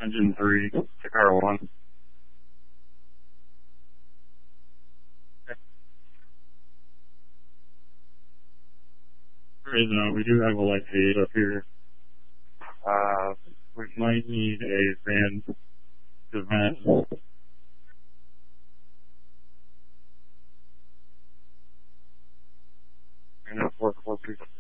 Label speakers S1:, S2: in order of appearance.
S1: Engine 3 to car 1. We do have a light fade up here. We might need a fan to vent. And a 443.